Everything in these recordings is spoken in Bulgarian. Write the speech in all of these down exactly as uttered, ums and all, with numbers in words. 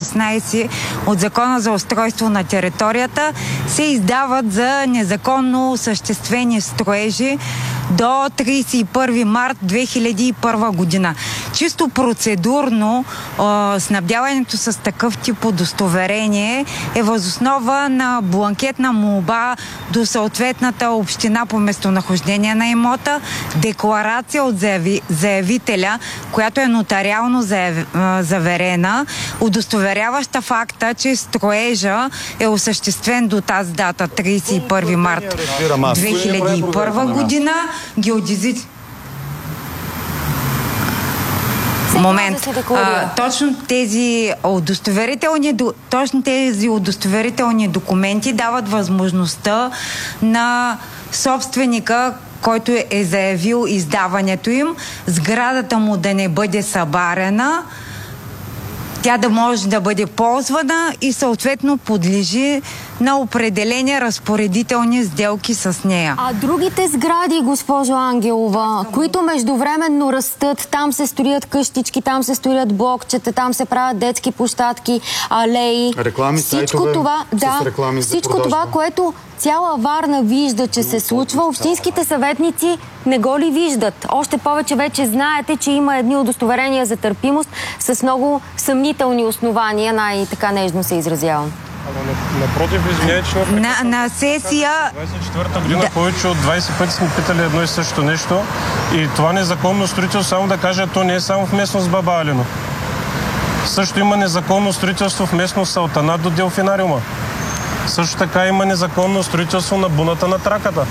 шестнайсет от Закона за устройство на територията се издават за незаконно осъществени строежи до трийсет и първи март две хиляди и първа година. Чисто процедурно а, снабдяването с такъв тип удостоверение е възоснова на бланкетна молба до съответната община по местонахождение на имота, декларация от заяви, заявителя, която е нотариално заяв, а, заверена, удостоверяваща факта, че строежа е осъществен до тази дата, трийсет и първи март две хиляди и първа година. Геодезит. Момент. А, точно тези удостоверителни, точно тези удостоверителни документи дават възможността на собственика, който е заявил издаването им, сградата му да не бъде събарена, тя да може да бъде ползвана и съответно подлежи на определени разпоредителни сделки с нея. А другите сгради, госпожо Ангелова, които междувременно растат, там се строят къщички, там се строят блокчета, там се правят детски площадки, алеи. Реклами, всичко сайтове това, да, с реклами за всичко продажба. това, което цяла Варна вижда, че се случва, общинските съветници не го ли виждат? Още повече вече знаете, че има едни удостоверения за търпимост с много съмнителни основания, най-така нежно се изразявам. Напротив, извиняйте, че на, на сесия... двайсет и четвърта година да. Повече от двайсет пъти сме питали едно и също нещо. И това незаконно строителство, само да кажа, то не е само в местност Баба Алино. Също има незаконно строителство в местност Салтана до Делфинариума. Също така има незаконно строителство на буната на Траката.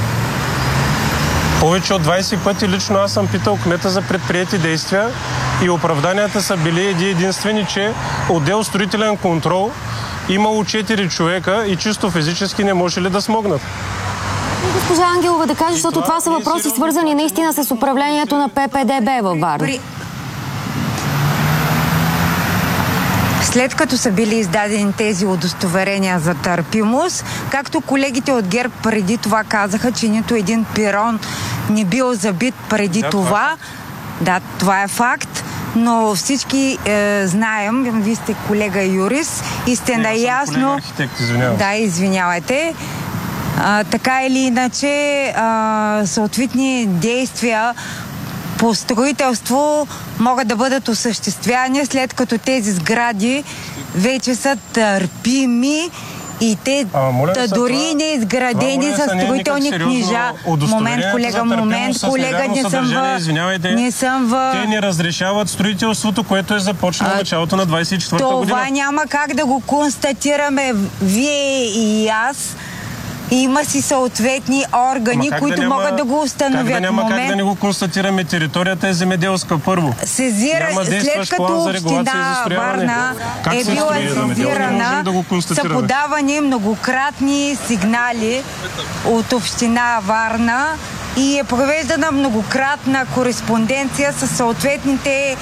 Повече от двайсет пъти лично аз съм питал кмета за предприети действия и оправданията са били еди единствени, че отдел строителен контрол имало четири човека и чисто физически не може ли да смогнат. Госпожа Ангелова да каже, защото това, това са въпроси свързани наистина с управлението на П П Д Б във Варна. След като са били издадени тези удостоверения за търпимост, както колегите от ГЕРБ преди това казаха, че нито един пирон не бил забит преди да, това. Да, това е факт. Но всички е, знаем, вие сте колега юрист и сте не, наясно... архитект, извинявам. Да, извинявайте. А, така или иначе, а, съответни действия по строителство могат да бъдат осъществявани, след като тези сгради вече са търпими и те а, моля, да, дори това, не изградени с строителни книжа. Момент, колега, момент, колега, не съм в... Не съм в... Те не разрешават строителството, което е започнало в началото на двайсет и четвърта година. Това няма как да го констатираме вие и аз. Има си съответни органи, които да няма, могат да го установят. Как да няма момент, как да не го констатираме? Територията е земеделска първо. Сезира, след като община Варна е била сезирана, да са подавани многократни сигнали от община Варна и е провеждана многократна кореспонденция с съответните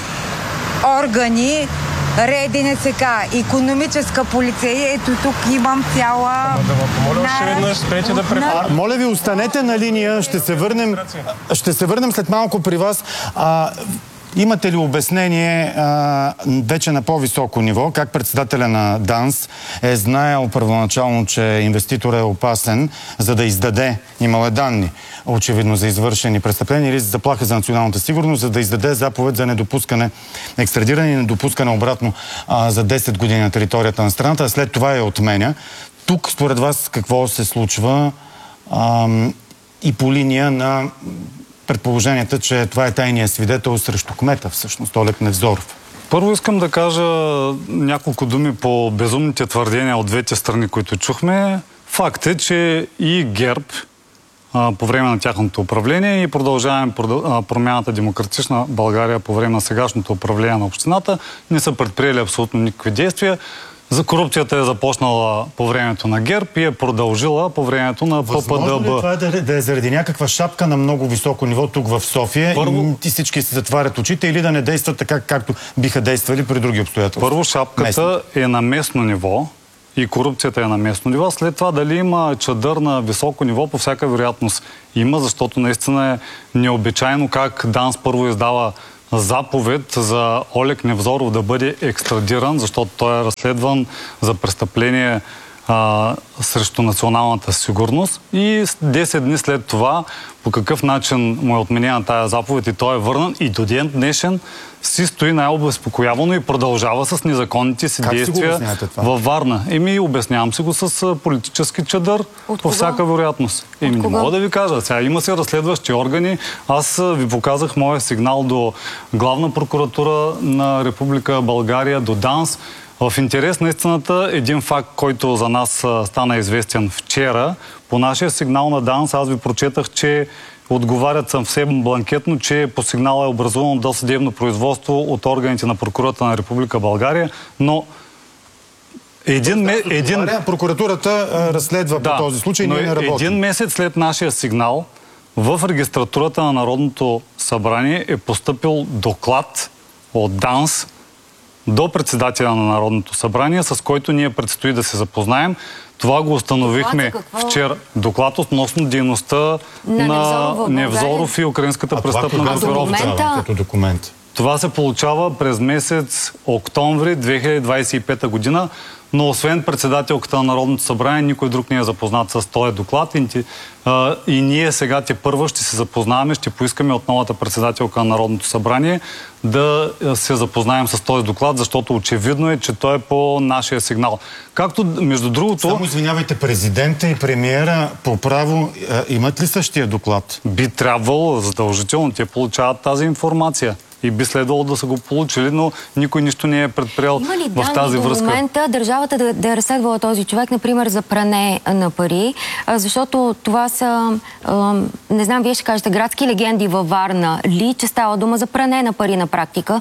органи, Р Д Н С К, икономическа полиция. Ето тук имам цяла... Ама да ме помоля още веднъж, спрете да прехвърля. Моля ви, останете на линия. Ще се върнем, ще се върнем след малко при вас. А, имате ли обяснение а, вече на по-високо ниво, как председателя на ДАНС е знаел първоначално, че инвеститор е опасен, за да издаде, имал е данни, очевидно за извършени престъпления или за заплаха за националната сигурност, за да издаде заповед за недопускане, екстрадиране и недопускане обратно а, за десет години на територията на страната, а след това я отменя. Тук, според вас, какво се случва а, и по линия на предположенията, че това е тайният свидетел срещу кмета, всъщност, Олег Невзоров? Първо искам да кажа няколко думи по безумните твърдения от двете страни, които чухме. Факт е, че и ГЕРБ по време на тяхното управление и продължаваме промяната Демократична България по време на сегашното управление на общината не са предприели абсолютно никакви действия. За корупцията е започнала по времето на ГЕРБ и е продължила по времето на П П Д Б. Възможно ли това да, да е заради някаква шапка на много високо ниво тук в София Първо... и всички се затварят очите или да не действат така, както биха действали при други обстоятелства? Първо, шапката местно. е на местно ниво и корупцията е на местно ниво. След това дали има чадър на високо ниво, по всяка вероятност има, защото наистина е необичайно как ДАНС първо издава заповед за Олег Невзоров да бъде екстрадиран, защото той е разследван за престъпление а, срещу националната сигурност. И десет дни след това по какъв начин му е отменена тая заповед и той е върнан и до ден днешен си стои най-обезпокоявано и продължава с незаконните си как действия си във Варна. Еми, обяснявам си го с политически чадър, по всяка вероятност. Еми, не мога да ви кажа. Сега има се разследващи органи. Аз ви показах моя сигнал до Главна прокуратура на Република България, до ДАНС. В интерес на истината, един факт, който за нас стана известен вчера, по нашия сигнал на ДАНС, аз ви прочетах, че отговарят съвсем бланкетно, че по сигнала е образувано досъдебно производство от органите на прокуратурата на Република България, но един... един... Прокуратурата а, разследва да, по този случай, ние не работим. Един месец след нашия сигнал в регистратурата на Народното събрание е постъпил доклад от ДАНС до председателя на Народното събрание, с който ние предстои да се запознаем. Това го установихме вчера. Доклад относно дейността на, на Невзоров и украинската престъпна групировка. Като документ. Това се получава през месец октомври две хиляди двадесет и пета година, но освен председателката на Народното събрание, никой друг не е запознат с този доклад. И, а, и ние сега те първо ще се запознаваме, ще поискаме от новата председателка на Народното събрание да се запознаем с този доклад, защото очевидно е, че той е по нашия сигнал. Както, между другото... Само извинявайте, президента и премиера по право а, имат ли същия доклад? Би трябвало задължително. Те получават тази информация. И би следвало да са го получили, но никой нищо не е предприел в тази връзка. До момента държавата да, да е разследвала този човек, например, за пране на пари, защото това са, не знам, вие ще кажете, градски легенди във Варна ли, че става дума за пране на пари на практика,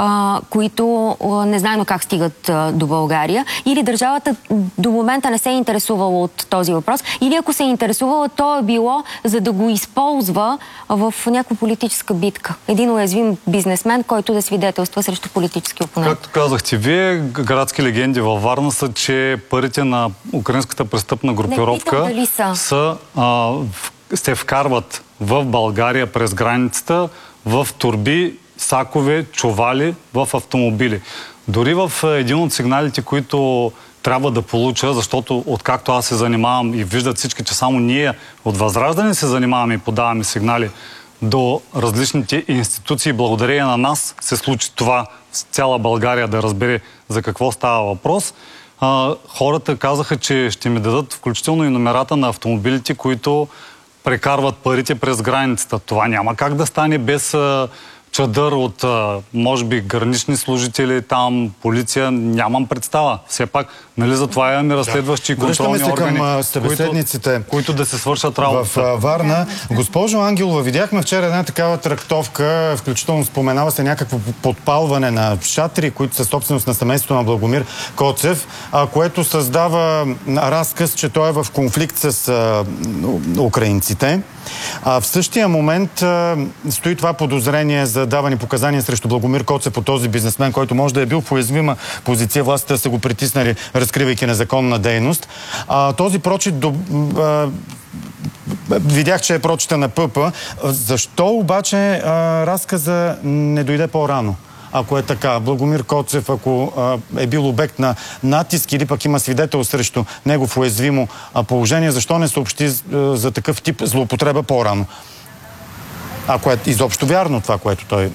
които не знаем как стигат до България, или държавата до момента не се е интересувала от този въпрос, или ако се е интересувала, то е било за да го използва в някаква политическа битка. Един уязвим бизнесмен, който да свидетелства срещу политически опонент. Както казахте вие, градски легенди във Варна са, че парите на украинската престъпна групировка са. Са, а, се вкарват в България през границата в торби, сакове, чували, в автомобили. Дори в един от сигналите, които трябва да получа, защото откакто аз се занимавам и виждат всички, че само ние от Възраждане се занимаваме и подаваме сигнали до различните институции, благодарение на нас се случи това с цяла България да разбере за какво става въпрос. А, хората казаха, че ще ми дадат включително и номерата на автомобилите, които прекарват парите през границата. Това няма как да стане без а, чадър от, а, може би, гранични служители, там, полиция. Нямам представа. Все пак, нали, за това имаме разследващи и контролни органи, които, които да се свършат работа. В Варна. Госпожо Ангелова, видяхме вчера една такава трактовка, включително споменава се някакво подпалване на шатри, които са собственост на семейството на Благомир Коцев, а, което създава разказ, че той е в конфликт с а, украинците. А, в същия момент а, стои това подозрение за даване показания срещу Благомир Коцев по този бизнесмен, който може да е бил в уязвима позиция, властите са го притиснали, разкривайки незаконна дейност. А, този прочит до, а, видях, че е прочита на ПП. Защо обаче а, разказа не дойде по-рано? Ако е така, Благомир Коцев, ако а, е бил обект на натиск или пък има свидетел срещу него в уязвимо а, положение, защо не съобщи а, за такъв тип злоупотреба по-рано? Ако е изобщо вярно това, което той...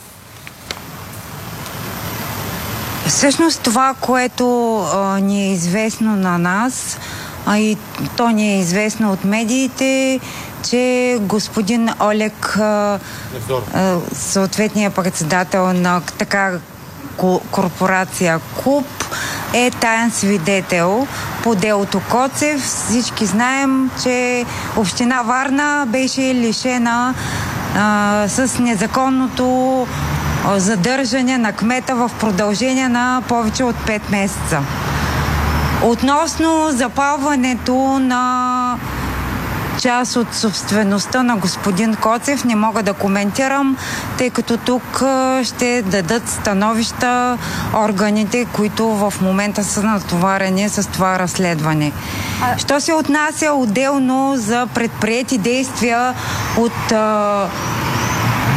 Всъщност това, което а, ни е известно на нас, а и то ни е известно от медиите, че господин Олег, а, а, съответният председател на така корпорация КУП, е таен свидетел по делото Коцев. Всички знаем, че община Варна беше лишена а, с незаконното задържане на кмета в продължение на повече от пет месеца. Относно запалването на част от собствеността на господин Коцев не мога да коментирам, тъй като тук ще дадат становища органите, които в момента са натоварени с това разследване. А... Що се отнася отделно за предприети действия от а,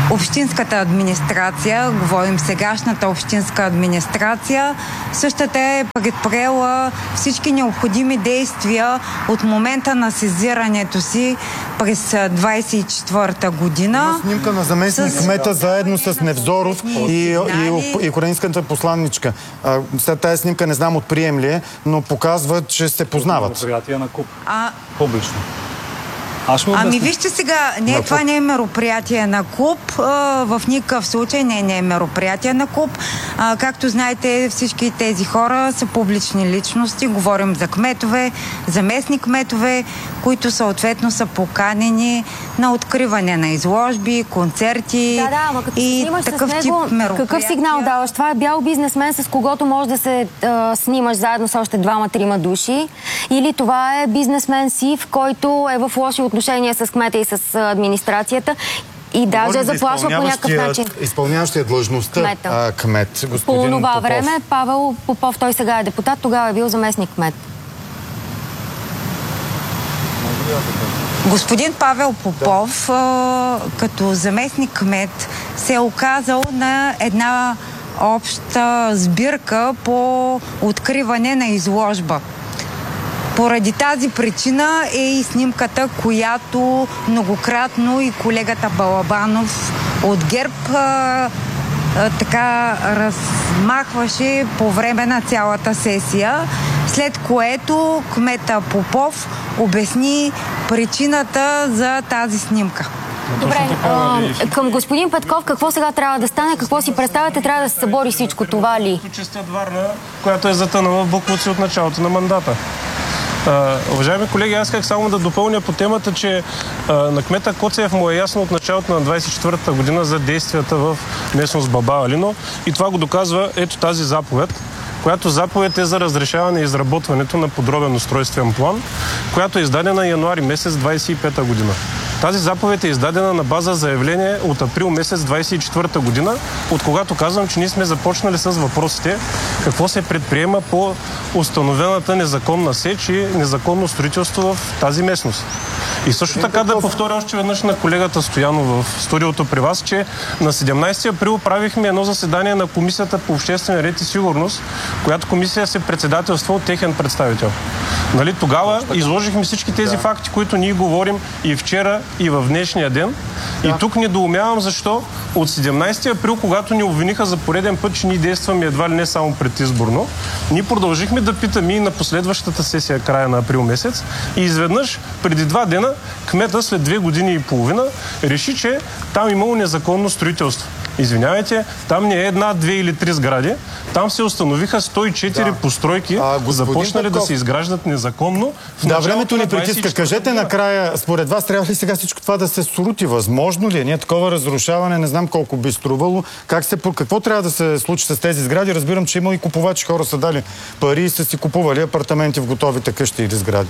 Общинската администрация, говорим сегашната общинска администрация, същата е предприела всички необходими действия от момента на сезирането си през двадесет и четвърта година. Има снимка на заместник кмета заедно с Невзоров и, и, и украинската посланничка. А, след тази снимка не знам от прием ли е, но показва, че се познават. Мероприятие на КУП. А... Публично. Аз ами вижте сега, не, това не е мероприятие на клуб, а, в никакъв случай не, не е мероприятие на клуб. А, както знаете, всички тези хора са публични личности, говорим за кметове, заместни кметове, които съответно са поканени на откриване на изложби, концерти да, да, ама като и такъв с него, тип мероприятия. Какъв сигнал даваш? Това е бял бизнесмен, с когото може да се а, снимаш заедно с още двама-трима души, или това е бизнесмен сив, който е в лоши отношения с кмета и с администрацията и даже заплашва по някакъв начин. Изпълняващия длъжността кмет, а, кмет господин По това Попов. време Павел Попов, той сега е депутат, тогава е бил заместник кмет. Господин Павел Попов, да. като заместник кмет, се е оказал на една обща сбирка по откриване на изложба. Поради тази причина е и снимката, която многократно и колегата Балабанов от ГЕРБ а, а, така размахваше по време на цялата сесия, след което кмета Попов обясни причината за тази снимка. Добре, а, към господин Петков, какво сега трябва да стане? Какво си представяте? Трябва да се събори всичко това ли? Почистят Варна, която е затънала в боклуци от началото на мандата. Uh, уважаеми колеги, аз исках само да допълня по темата, че uh, на кмета Коцев му е ясно от началото на двадесет и четвъртата година за действията в местност Баба Алино и това го доказва ето тази заповед, която заповед е за разрешаване и изработването на подробен устройствен план, която е издадена януари месец двадесет и пета година. Тази заповед е издадена на база заявление от април месец двадесет и четвърта година, от когато казвам, че ние сме започнали с въпросите какво се предприема по установената незаконна сеч и незаконно строителство в тази местност. И също така да повторя още веднъж на колегата Стоянов в студиото при вас, че на седемнадесети април правихме едно заседание на Комисията по обществен ред и сигурност, която комисия се председателства от техен представител. Нали, тогава изложихме всички тези да. факти, които ние говорим и вчера, и в днешния ден. Да. И тук недоумявам защо от седемнадесети април, когато ни обвиниха за пореден път, че ние действаме едва ли не само предизборно, ние продължихме да питаме и на последващата сесия, края на април месец, и изведнъж, преди два дена, кмета след две години и половина реши, че там имало незаконно строителство. Извинявайте, там не е една, две или три сгради. Там се установиха сто и четири да. постройки, а, започнали Петков да се изграждат незаконно. В да, времето ни притиска. Кажете накрая, според вас, трябва ли сега всичко това да се срути? Възможно ли е? Ние такова разрушаване, не знам колко би струвало. Как се, какво трябва да се случи с тези сгради? Разбирам, че има и купувачи, хора са дали пари и са си купували апартаменти в готовите къщи или сгради.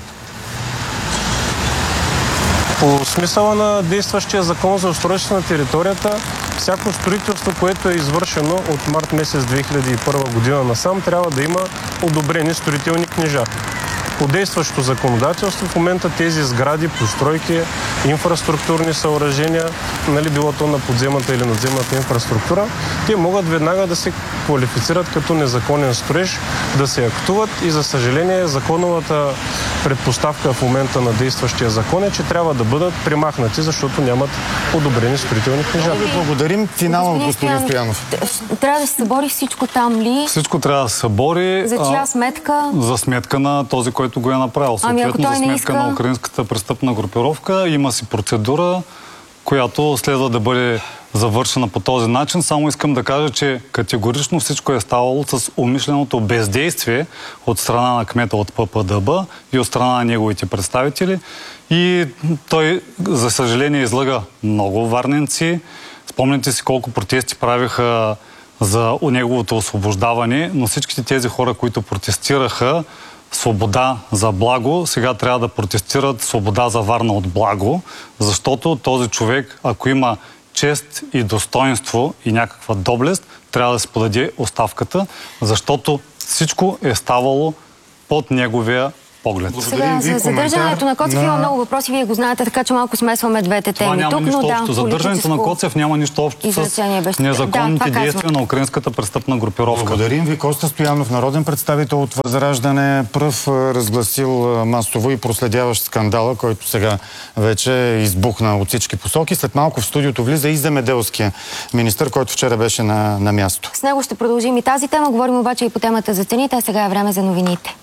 По смисъла на действащия закон за устройство на територията, всяко строителство, което е извършено от март месец две хиляди и първа година насам, трябва да има одобрени строителни книжа. По действащото законодателство в момента тези сгради, постройки, инфраструктурни съоръжения, нали, било то на подземната или надземната инфраструктура, те могат веднага да се квалифицират като незаконен строеж, да се актуват и за съжаление законовата предпоставка в момента на действащия закон е, че трябва да бъдат примахнати, защото нямат одобрени строителни книжа. Благодарим. Финално от господин Стоянов. Трябва да се събори всичко там ли? Всичко трябва да се събори. За чия сметка? За сметка на този, който го е направил. Ами, Съответно, за сметка иска... на украинската престъпна групировка има си процедура, която следва да бъде завършена по този начин. Само искам да кажа, че категорично всичко е ставало с умишленото бездействие от страна на кмета от П П Д Б и от страна на неговите представители. И той, за съжаление, излъга много варненци. Спомняте си колко протести правиха за неговото освобождаване, но всичките тези хора, които протестираха свобода за благо, сега трябва да протестират свобода за Варна от благо, защото този човек, ако има чест и достоинство и някаква доблест, трябва да се подаде оставката, защото всичко е ставало под неговия поглед. Сега за задържането на Коцев има много въпроси, вие го знаете, така че малко смесваме двете Това теми. няма Тук, нищо но, общо. Да, Задържането на Коцев няма нищо общо с незаконните да, действия на украинската престъпна групировка. Благодарим ви. Коста Стоянов, народен представител от Възраждане, пръв разгласил масово и проследяващ скандала, който сега вече избухна от всички посоки. След малко в студиото влиза и земеделския министър, който вчера беше на, на място. С него ще продължим и тази тема. Говорим обаче и по темата за цените, а сега е време за новините.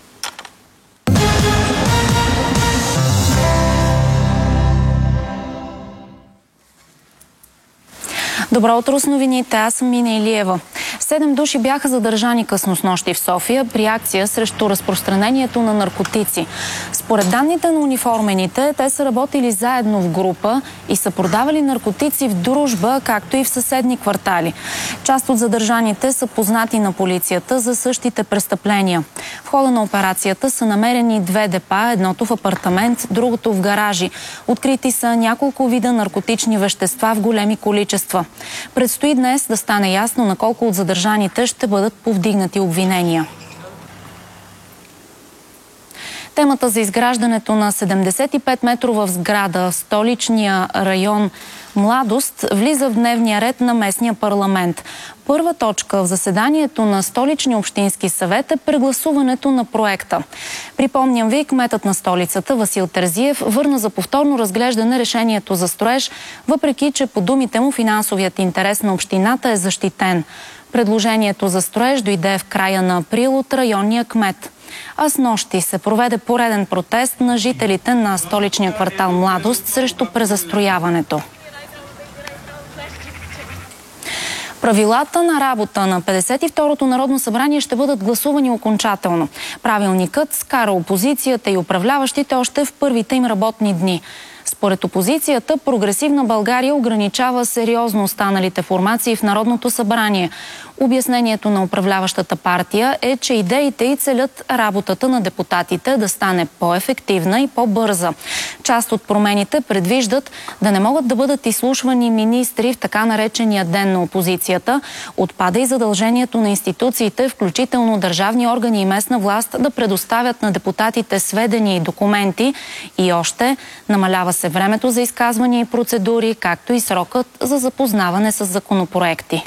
Добро утро с новините. Аз съм Мина Илиева. Седем души бяха задържани късно снощи в София при акция срещу разпространението на наркотици. Според данните на униформените, те са работили заедно в група и са продавали наркотици в дружба, както и в съседни квартали. Част от задържаните са познати на полицията за същите престъпления. В хода на операцията са намерени две депа, едното в апартамент, другото в гаражи. Открити са няколко вида наркотични вещества в големи количества. Предстои днес да стане ясно на колко от задържаните ще бъдат повдигнати обвинения. Темата за изграждането на седемдесет и пет метрова сграда в столичния район Младост влиза в дневния ред на местния парламент. Първа точка в заседанието на Столичния общински съвет е прегласуването на проекта. Припомням ви, кметът на столицата Васил Терзиев върна за повторно разглеждане решението за строеж, въпреки че по думите му финансовият интерес на общината е защитен. Предложението за строеж дойде в края на април от районния кмет. А снощи се проведе пореден протест на жителите на столичния квартал Младост срещу презастрояването. Правилата на работа на петдесет и второто Народно събрание ще бъдат гласувани окончателно. Правилникът скара опозицията и управляващите още в първите им работни дни. Според опозицията, Прогресивна България ограничава сериозно останалите формации в Народното събрание. Обяснението на управляващата партия е, че идеите й целят работата на депутатите да стане по-ефективна и по-бърза. Част от промените предвиждат да не могат да бъдат изслушвани министри в така наречения ден на опозицията. Отпада и задължението на институциите, включително държавни органи и местна власт, да предоставят на депутатите сведения и документи. И още намалява се времето за изказвания и процедури, както и срокът за запознаване с законопроекти.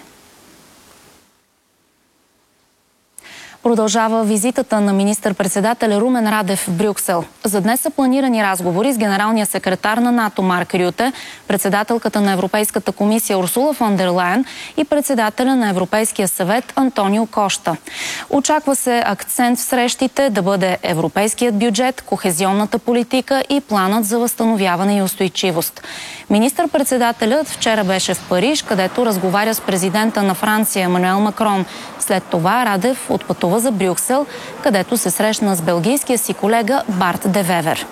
Продължава визитата на министър-председателя Румен Радев в Брюксел. За днес са планирани разговори с генералния секретар на НАТО Марк Рюте, председателката на Европейската комисия Урсула фон дер Лайен и председателя на Европейския съвет Антонио Кошта. Очаква се акцент в срещите да бъде европейският бюджет, кохезионната политика и планът за възстановяване и устойчивост. Министър-председателят вчера беше в Париж, където разговаря с президента на Франция Емануел Макрон. След това Радев отпътува за Брюксел, където се срещна с белгийския си колега Барт де Вевер.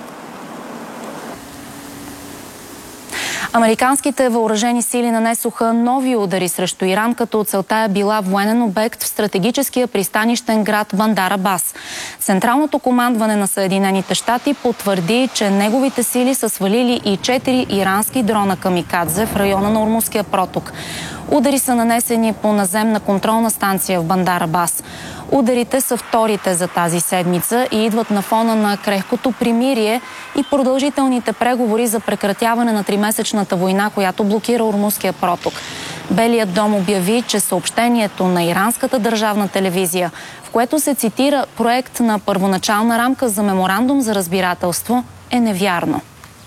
Американските въоръжени сили нанесоха нови удари срещу Иран, като целта е била военен обект в стратегическия пристанищен град Бандар Абас. Централното командване на Съединените щати потвърди, че неговите сили са свалили и четири ирански дрона камикадзе в района на Ормузския проток. Удари са нанесени по наземна контролна станция в Бандар Абас. Ударите са вторите за тази седмица и идват на фона на крехкото примирие и продължителните преговори за прекратяване на тримесечната война, която блокира Ормузския проток. Белият дом обяви, че съобщението на иранската държавна телевизия, в което се цитира проект на първоначална рамка за меморандум за разбирателство, е невярно.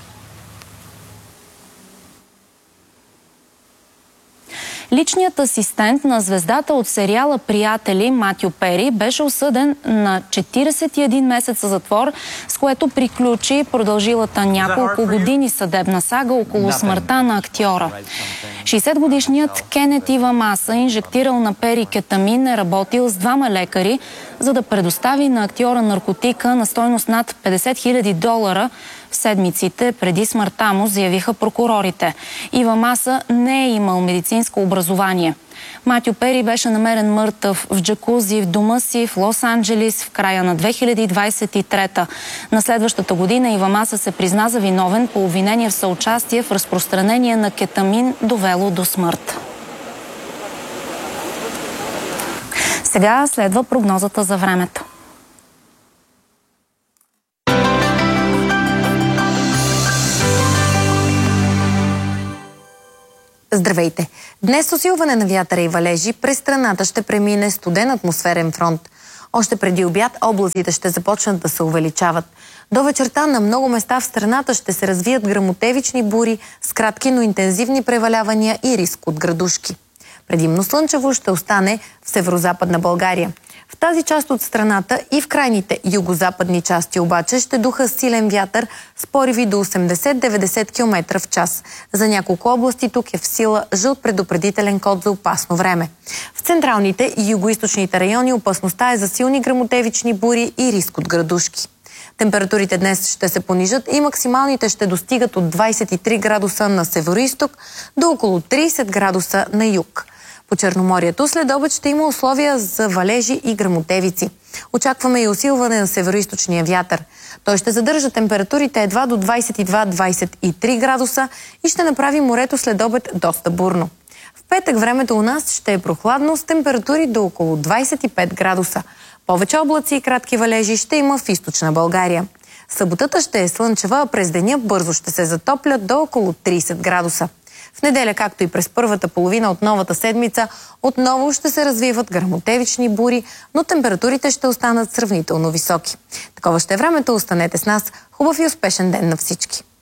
Личният асистент на звездата от сериала «Приятели» Матю Пери беше осъден на четиридесет и един месеца затвор, с което приключи продължилата няколко години съдебна сага около смъртта на актьора. шейсетгодишният Кенет Ивамаса, инжектирал на Пери кетамин, е работил с двама лекари, за да предостави на актьора наркотика на стойност над петдесет хиляди долара в седмиците преди смъртта му, заявиха прокурорите. Ивамаса не е имал медицинско образование. Матю Пери беше намерен мъртъв в джакузи в дома си в Лос-Анджелис в края на две хиляди двадесет и трета. На следващата година Ивамаса се призна за виновен по обвинение в съучастие в разпространение на кетамин, довело до смърт. Сега следва прогнозата за времето. Здравейте! Днес с усилване на вятъра и валежи през страната ще премине студен атмосферен фронт. Още преди обяд облаците ще започнат да се увеличават. До вечерта на много места в страната ще се развият гръмотевични бури с кратки, но интензивни превалявания и риск от градушки. Предимно слънчево ще остане в северозападна България. В тази част от страната и в крайните югозападни части обаче ще духа силен вятър с пориви до осемдесет до деветдесет километра в час. За няколко области тук е в сила жълт предупредителен код за опасно време. В централните и югоизточните райони опасността е за силни гръмотевични бури и риск от градушки. Температурите днес ще се понижат и максималните ще достигат от двадесет и три градуса на североизток до около тридесет градуса на юг. По Черноморието след обед ще има условия за валежи и гръмотевици. Очакваме и усилване на североизточния вятър. Той ще задържа температурите едва до двадесет и два до двадесет и три градуса и ще направи морето след обед доста бурно. В петък времето у нас ще е прохладно с температури до около двадесет и пет градуса. Повече облаци и кратки валежи ще има в източна България. Съботата ще е слънчева, а през деня бързо ще се затоплят до около тридесет градуса. В неделя, както и през първата половина от новата седмица, отново ще се развиват гръмотевични бури, но температурите ще останат сравнително високи. Такова ще е времето, останете с нас. Хубав и успешен ден на всички!